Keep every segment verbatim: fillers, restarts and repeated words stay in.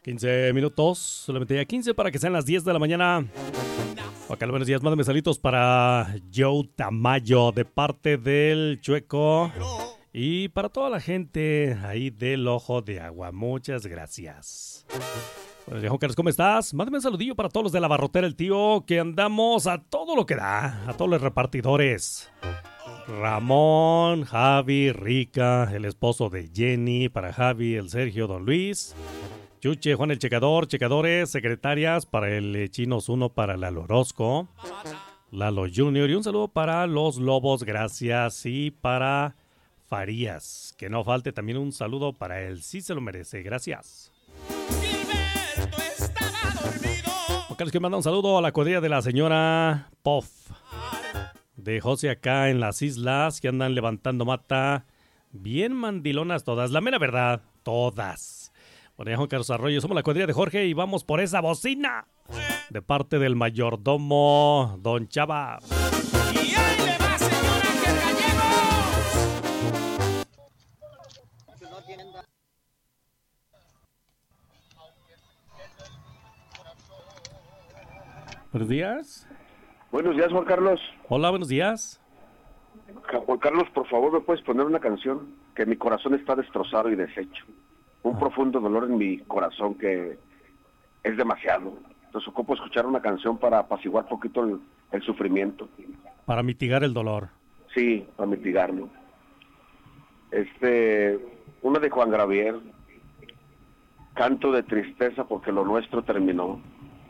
quince minutos, solamente ya quince para que sean las diez de la mañana. Acá, buenos días, mándame saluditos para Joe Tamayo de parte del Chueco y para toda la gente ahí del Ojo de Agua. Muchas gracias. Buenos días, Juan Carlos, ¿cómo estás? Mándame un saludillo para todos los de la Barrotera El Tío, que andamos a todo lo que da, a todos los repartidores. Ramón, Javi, Rica, el esposo de Jenny, para Javi, el Sergio, Don Luis, Chuche, Juan el Checador, checadores, secretarias, para el Chinos uno, para Lalo Orozco, Lalo Junior, y un saludo para los Lobos, gracias, y para Farías, que no falte también un saludo para él, sí se lo merece, gracias. Carlos, que manda un saludo a la cuadrilla de la señora Poff, de José acá en las islas, que andan levantando mata, bien mandilonas todas, la mera verdad, todas. Bueno, ya Juan Carlos Arroyo, somos la cuadrilla de Jorge y vamos por esa bocina, de parte del mayordomo, don Chava. Y ahí le va, señor Ángel Gallegos. Buenos días. Buenos días, Juan Carlos. Hola, buenos días. Juan Carlos, por favor, ¿me puedes poner una canción? Que mi corazón está destrozado y deshecho. Un ah. profundo dolor en mi corazón que es demasiado. Entonces ocupo escuchar una canción para apaciguar un poquito el, el sufrimiento. Para mitigar el dolor. Sí, para mitigarlo. Este, una de Juan Gabriel, Canto de tristeza porque lo nuestro terminó.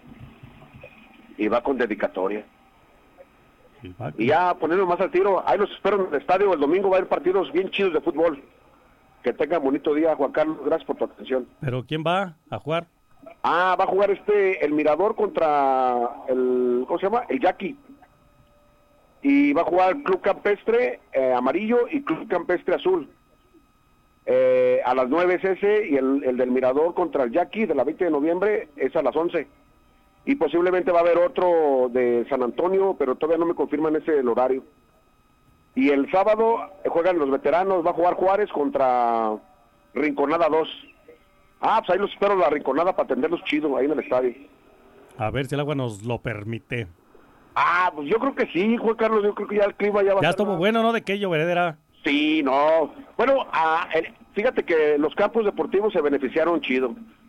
Y va con dedicatoria. Y ya poniendo más al tiro, ahí los espero en el estadio. El domingo va a haber partidos bien chidos de fútbol. Que tengan bonito día, Juan Carlos. Gracias por tu atención. ¿Pero quién va a jugar? Ah, va a jugar este, el Mirador contra el, ¿cómo se llama? El Jackie. Y va a jugar Club Campestre eh, amarillo y Club Campestre azul. Eh, a las nueve es ese, y el, el del Mirador contra el Jackie de la veinte de noviembre es a las once. Y posiblemente va a haber otro de San Antonio, pero todavía no me confirman ese el horario. Y el sábado juegan los veteranos, va a jugar Juárez contra Rinconada dos. Ah, pues ahí los espero, la Rinconada, para atenderlos chido, ahí en el estadio. A ver si el agua nos lo permite. Ah, pues yo creo que sí, Juan Carlos, yo creo que ya el clima ya va ya a estuvo más... bueno, ¿no? De que llovedera. Sí, no. Bueno, ah, el, fíjate que los campos deportivos se beneficiaron chido.